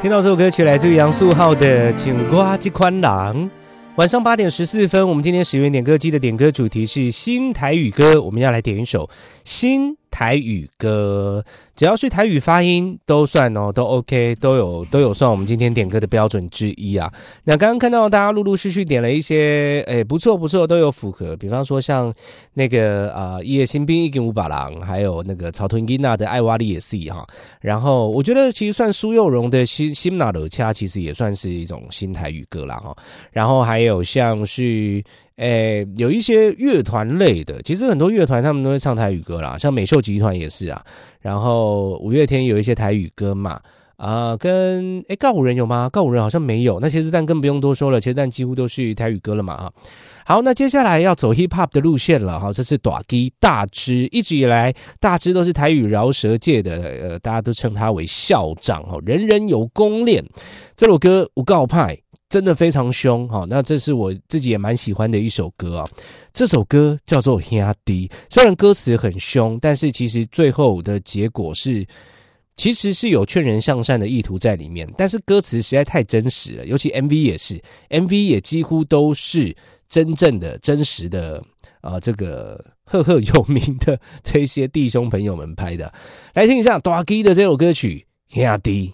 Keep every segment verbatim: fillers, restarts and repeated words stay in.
听到这首歌曲来自于杨素浩的《情歌这款人》。晚上八点十四分，我们今天十元点歌机的点歌主题是新台语歌，我们要来点一首新台语歌，只要是台语发音都算哦，都 OK， 都有都有算我们今天点歌的标准之一啊。那刚刚看到大家陆陆续续点了一些，诶不错不错，都有符合，比方说像那个啊《夜新兵一跟五把郎》，还有那个草屯吉娜的《爱瓦利也是》哈。然后我觉得其实算苏佑荣的新新哪惹恰，其实也算是一种新台语歌啦哈。然后还有像是。诶，有一些乐团类的，其实很多乐团他们都会唱台语歌啦，像美秀集团也是啊。然后五月天有一些台语歌嘛，啊、呃，跟诶告五人有吗？告五人好像没有。那茄子蛋更不用多说了，茄子蛋几乎都是台语歌了嘛哈。好，那接下来要走 hip hop 的路线了哈，这是大基大支，一直以来大支都是台语饶舌界的，呃，大家都称他为校长哈，人人有功练。这首歌有够派。真的非常凶哈，那这是我自己也蛮喜欢的一首歌啊。这首歌叫做《兄弟》，虽然歌词很凶，但是其实最后的结果是，其实是有劝人向善的意图在里面。但是歌词实在太真实了，尤其 M V 也是 ，M V 也几乎都是真正的、真实的啊、呃，这个赫赫有名的这些弟兄朋友们拍的。来听一下大基的这首歌曲《兄弟》。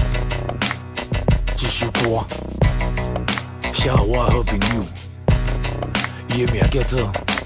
这首歌。写予我的好朋友，伊的名叫做